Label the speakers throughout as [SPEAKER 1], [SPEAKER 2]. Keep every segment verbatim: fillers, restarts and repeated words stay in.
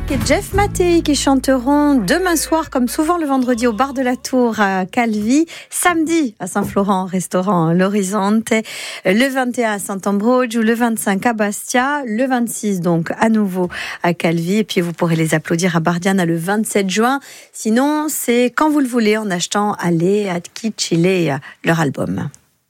[SPEAKER 1] Drake et Jeff Mattei qui chanteront demain soir, comme souvent le vendredi, au bar de la Tour à Calvi, samedi à Saint-Florent, restaurant L'Horizonte, le vingt et un à Sant'Ambrogio, le vingt-cinq à Bastia, le vingt-six donc à nouveau à Calvi, et puis vous pourrez les applaudir à Bardiana le vingt-sept juin. Sinon, c'est quand vous le voulez en achetant Allez à Chile, leur album.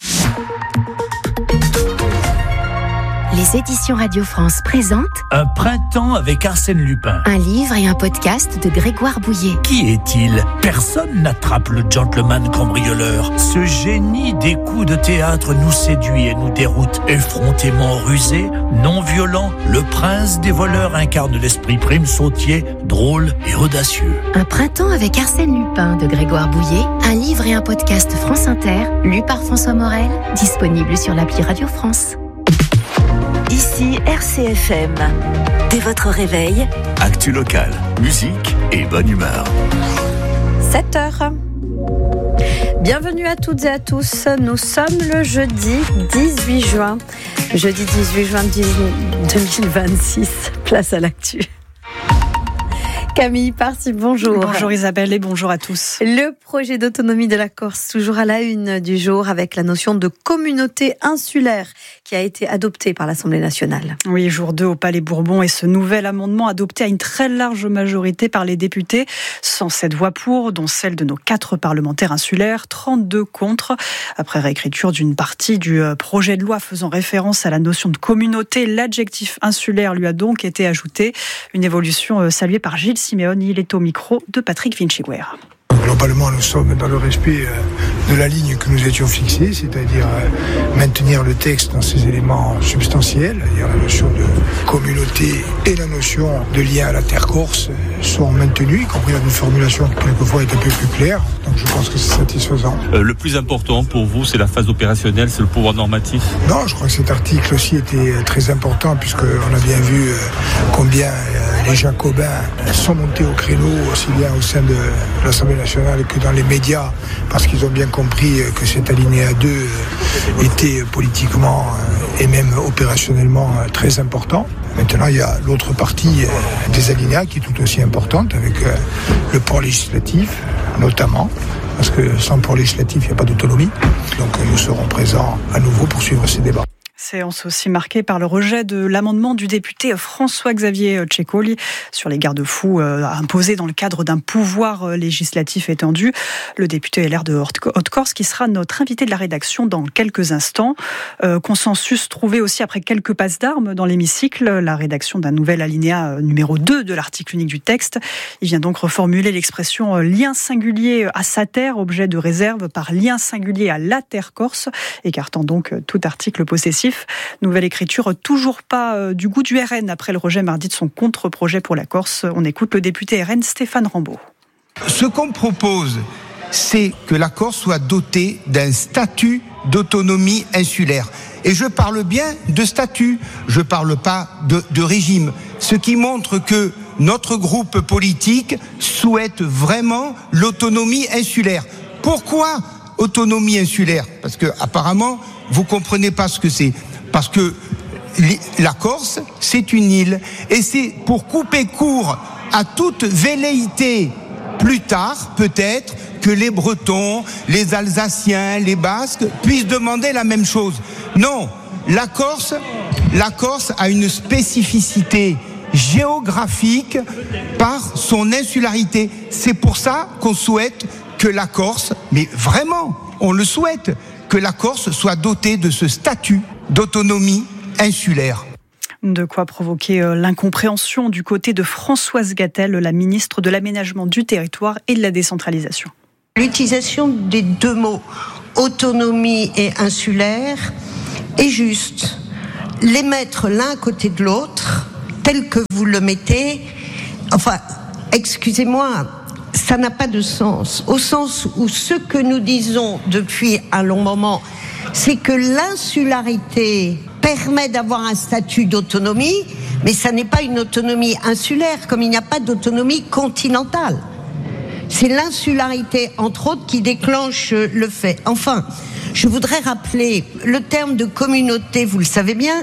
[SPEAKER 2] Les éditions Radio France présentent
[SPEAKER 3] Un printemps avec Arsène Lupin.
[SPEAKER 2] un livre et un podcast de Grégoire Bouillet.
[SPEAKER 3] Qui est-il ? Personne n'attrape le gentleman cambrioleur. Ce génie des coups de théâtre nous séduit et nous déroute. Effrontément rusé, non violent, le prince des voleurs incarne l'esprit prime sautier, drôle et audacieux.
[SPEAKER 2] Un printemps avec Arsène Lupin de Grégoire Bouillet, un livre et un podcast France Inter, lu par François Morel, disponible sur l'appli Radio France.
[SPEAKER 4] Ici R C F M. Dès votre réveil,
[SPEAKER 5] actu local, musique et bonne humeur.
[SPEAKER 1] sept heures. Bienvenue à toutes et à tous. Nous sommes le jeudi dix-huit juin. Jeudi dix-huit juin deux mille vingt-six. Place à l'actu. Camille Parti, bonjour.
[SPEAKER 6] Bonjour Isabelle et bonjour à tous.
[SPEAKER 1] Le projet d'autonomie de la Corse, toujours à la une du jour, avec la notion de communauté insulaire qui a été adoptée par l'Assemblée nationale.
[SPEAKER 6] Oui, jour deux au Palais Bourbon, et ce nouvel amendement adopté à une très large majorité par les députés, cent sept voix pour, dont celle de nos quatre parlementaires insulaires, trente-deux contre. Après réécriture d'une partie du projet de loi faisant référence à la notion de communauté, l'adjectif insulaire lui a donc été ajouté. Une évolution saluée par Gilles Siméon, il est au micro de Patrick Vinciguerra.
[SPEAKER 7] Globalement, nous sommes dans le respect de la ligne que nous étions fixée, c'est-à-dire maintenir le texte dans ses éléments substantiels, c'est-à-dire la notion de communauté et la notion de lien à la terre corse sont maintenues, y compris une formulation qui quelquefois est un peu plus claire. Donc je pense que c'est satisfaisant.
[SPEAKER 8] Euh, le plus important pour vous, c'est la phase opérationnelle, c'est le pouvoir normatif ?
[SPEAKER 7] Non, je crois que cet article aussi était très important, puisqu'on a bien vu combien les Jacobins sont montés au créneau, aussi bien au sein de l'Assemblée nationale que dans les médias, parce qu'ils ont bien compris que cet alinéa deux était politiquement et même opérationnellement très important. Maintenant, il y a l'autre partie des alinéas qui est tout aussi importante, avec le port législatif, notamment, parce que sans port législatif, il n'y a pas d'autonomie. Donc nous serons présents à nouveau pour suivre ces débats.
[SPEAKER 6] Séance aussi marquée par le rejet de l'amendement du député François-Xavier Ceccoli sur les garde-fous imposés dans le cadre d'un pouvoir législatif étendu. Le député L R de Haute-Corse qui sera notre invité de la rédaction dans quelques instants. Euh, consensus trouvé aussi après quelques passes d'armes dans l'hémicycle, la rédaction d'un nouvel alinéa numéro deux de l'article unique du texte. Il vient donc reformuler l'expression lien singulier à sa terre, objet de réserve, par lien singulier à la terre corse, écartant donc tout article possessif. Nouvelle écriture, toujours pas du goût du R N après le rejet mardi de son contre-projet pour la Corse. On écoute le député R N Stéphane Rambaud.
[SPEAKER 9] Ce qu'on propose, c'est que la Corse soit dotée d'un statut d'autonomie insulaire. Et je parle bien de statut, je ne parle pas de, de régime. Ce qui montre que notre groupe politique souhaite vraiment l'autonomie insulaire. Pourquoi autonomie insulaire ? Parce que apparemment, vous comprenez pas ce que c'est. Parce que la Corse, c'est une île. Et c'est pour couper court à toute velléité, plus tard, peut-être, que les Bretons, les Alsaciens, les Basques puissent demander la même chose. Non, la Corse, la Corse a une spécificité géographique par son insularité. C'est pour ça qu'on souhaite que la Corse, mais vraiment, on le souhaite, que la Corse soit dotée de ce statut d'autonomie insulaire.
[SPEAKER 6] De quoi provoquer l'incompréhension du côté de Françoise Gatel, la ministre de l'Aménagement du Territoire et de la Décentralisation.
[SPEAKER 10] L'utilisation des deux mots, autonomie et insulaire, est juste. Les mettre l'un à côté de l'autre, tel que vous le mettez, enfin, excusez-moi, ça n'a pas de sens, au sens où ce que nous disons depuis un long moment, c'est que l'insularité permet d'avoir un statut d'autonomie, mais ça n'est pas une autonomie insulaire, comme il n'y a pas d'autonomie continentale. C'est l'insularité, entre autres, qui déclenche le fait. Enfin, je voudrais rappeler, le terme de communauté, vous le savez bien,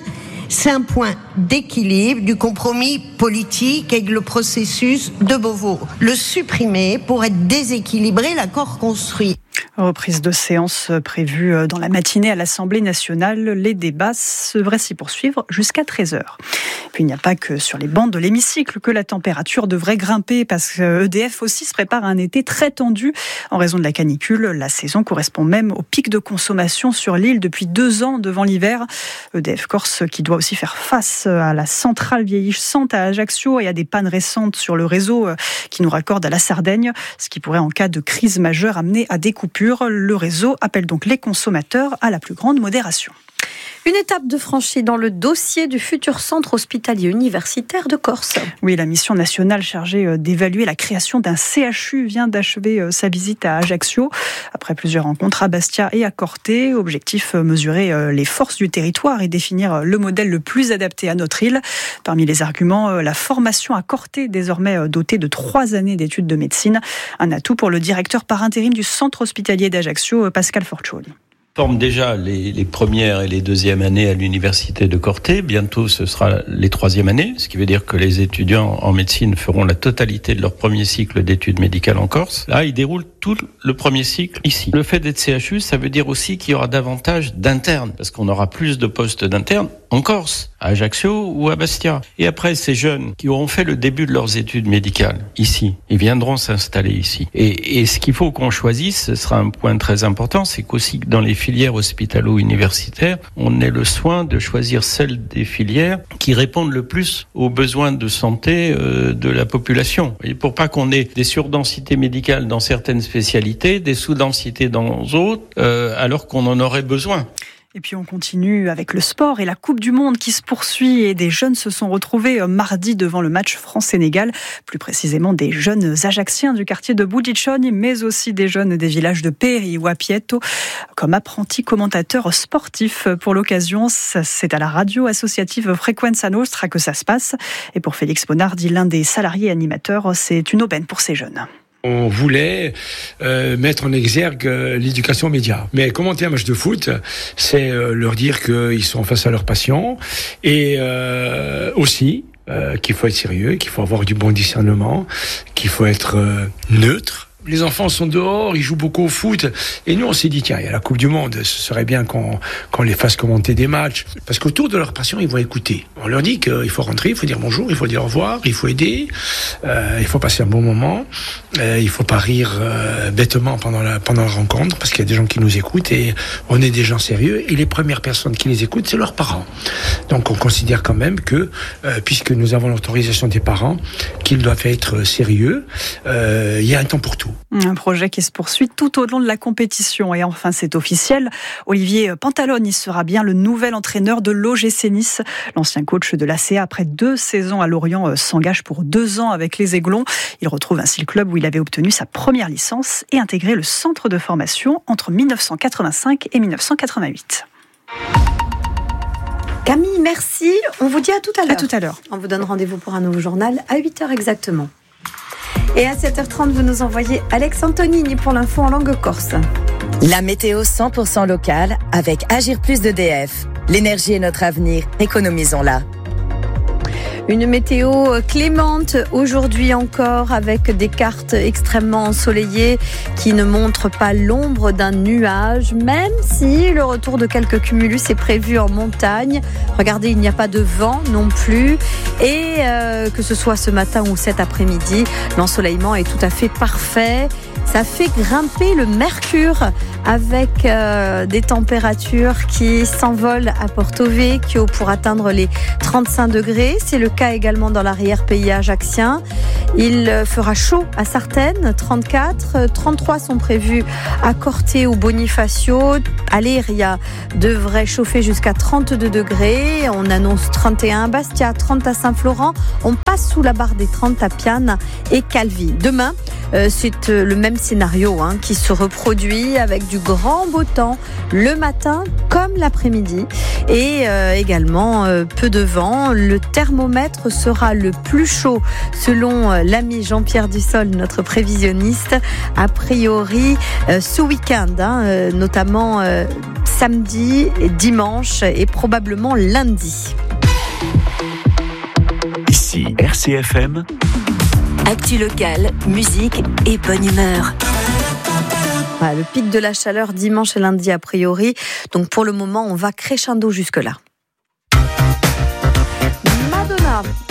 [SPEAKER 10] C'est un point d'équilibre du compromis politique avec le processus de Beauvau. Le supprimer pourrait déséquilibrer l'accord construit.
[SPEAKER 6] Reprise de séance prévue dans la matinée à l'Assemblée nationale. Les débats devraient s'y poursuivre jusqu'à treize heures. Puis il n'y a pas que sur les bancs de l'hémicycle que la température devrait grimper, parce que E D F aussi se prépare à un été très tendu en raison de la canicule. La saison correspond même au pic de consommation sur l'île depuis deux ans devant l'hiver. E D F Corse qui doit aussi faire face à la centrale vieillissante à Ajaccio et à des pannes récentes sur le réseau qui nous raccorde à la Sardaigne, ce qui pourrait en cas de crise majeure amener à des coupures. Le réseau appelle donc les consommateurs à la plus grande modération.
[SPEAKER 1] Une étape de franchie dans le dossier du futur centre hospitalier universitaire de Corse.
[SPEAKER 6] Oui, la mission nationale chargée d'évaluer la création d'un C H U vient d'achever sa visite à Ajaccio. Après plusieurs rencontres à Bastia et à Corté, objectif mesurer les forces du territoire et définir le modèle le plus adapté à notre île. Parmi les arguments, la formation à Corté, désormais dotée de trois années d'études de médecine. Un atout pour le directeur par intérim du centre hospitalier d'Ajaccio, Pascal Forcioli.
[SPEAKER 11] Forme déjà les, les premières et les deuxièmes années à l'université de Corté. Bientôt, ce sera les troisièmes années, ce qui veut dire que les étudiants en médecine feront la totalité de leur premier cycle d'études médicales en Corse. Là, ils déroulent tout le premier cycle ici. Le fait d'être C H U, ça veut dire aussi qu'il y aura davantage d'internes, parce qu'on aura plus de postes d'internes en Corse, à Ajaccio ou à Bastia. Et après, ces jeunes qui auront fait le début de leurs études médicales ici, ils viendront s'installer ici. Et, et ce qu'il faut qu'on choisisse, ce sera un point très important, c'est qu'aussi dans les filières hospitalo-universitaires, on ait le soin de choisir celles des filières qui répondent le plus aux besoins de santé euh, de la population. Et pour pas qu'on ait des surdensités médicales dans certaines spécialités, des sous-densités dans d'autres, euh, alors qu'on en aurait besoin.
[SPEAKER 6] Et puis on continue avec le sport et la Coupe du Monde qui se poursuit, et des jeunes se sont retrouvés mardi devant le match France-Sénégal, plus précisément des jeunes Ajacciens du quartier de Budiccioni, mais aussi des jeunes des villages de Peri ou Apieto, comme apprentis commentateurs sportifs. Pour l'occasion, c'est à la radio associative Frequenza Nostra que ça se passe. Et pour Félix Bonardi, l'un des salariés animateurs, c'est une aubaine pour ces jeunes.
[SPEAKER 12] On voulait euh, mettre en exergue euh, l'éducation aux médias. Mais commenter un match de foot, c'est euh, leur dire qu'ils sont face à leur passion, et euh, aussi euh, qu'il faut être sérieux, qu'il faut avoir du bon discernement, qu'il faut être euh, neutre. Les enfants sont dehors, ils jouent beaucoup au foot. Et nous, on s'est dit, tiens, il y a la Coupe du Monde, ce serait bien qu'on, qu'on les fasse commenter des matchs. Parce qu'autour de leur passion, ils vont écouter. On leur dit qu'il faut rentrer, il faut dire bonjour, il faut dire au revoir, il faut aider, euh, il faut passer un bon moment, euh, il faut pas rire euh, bêtement pendant la, pendant la rencontre, parce qu'il y a des gens qui nous écoutent et on est des gens sérieux. Et les premières personnes qui les écoutent, c'est leurs parents. Donc on considère quand même que, euh, puisque nous avons l'autorisation des parents, qu'ils doivent être sérieux, euh, il y a un temps pour tout.
[SPEAKER 6] Un projet qui se poursuit tout au long de la compétition. Et enfin, c'est officiel, Olivier Pantalone, il sera bien le nouvel entraîneur de l'O G C Nice. L'ancien coach de l'A C A, après deux saisons à Lorient, s'engage pour deux ans avec les Aiglons. Il retrouve ainsi le club où il avait obtenu sa première licence et intégré le centre de formation entre dix-neuf cent quatre-vingt-cinq et dix-neuf cent quatre-vingt-huit.
[SPEAKER 1] Camille, merci. On vous dit à tout à l'heure.
[SPEAKER 6] À tout à l'heure.
[SPEAKER 1] On vous donne rendez-vous pour un nouveau journal à huit heures exactement. Et à sept heures trente, vous nous envoyez Alex Antonini pour l'info en langue corse.
[SPEAKER 13] La météo cent pour cent locale avec Agir Plus d'E D F. L'énergie est notre avenir, économisons-la.
[SPEAKER 1] Une météo clémente aujourd'hui encore, avec des cartes extrêmement ensoleillées qui ne montrent pas l'ombre d'un nuage, même si le retour de quelques cumulus est prévu en montagne. Regardez, il n'y a pas de vent non plus. Et euh, que ce soit ce matin ou cet après-midi, l'ensoleillement est tout à fait parfait. Ça fait grimper le mercure avec euh, des températures qui s'envolent à Porto Vecchio pour atteindre les trente-cinq degrés. C'est le cas également dans l'arrière-pays ajaccien. Il fera chaud à Sartène, trente-quatre. trente-trois sont prévus à Corté ou Bonifacio. Aléria devrait chauffer jusqu'à trente-deux degrés. On annonce trente et un à Bastia, trente à Saint-Florent. On passe sous la barre des trente à Piane et Calvi. Demain, euh, c'est le même scénario hein, qui se reproduit avec du grand beau temps le matin comme l'après-midi et euh, également euh, peu de vent. Le thermomètre sera le plus chaud selon euh, l'ami Jean-Pierre Dussol, notre prévisionniste, a priori euh, ce week-end, hein, euh, notamment euh, samedi, dimanche et probablement lundi.
[SPEAKER 5] Ici R C F M.
[SPEAKER 4] Actu locale, musique et bonne humeur.
[SPEAKER 1] Voilà, le pic de la chaleur dimanche et lundi a priori. Donc pour le moment, on va crescendo jusque-là. Madonna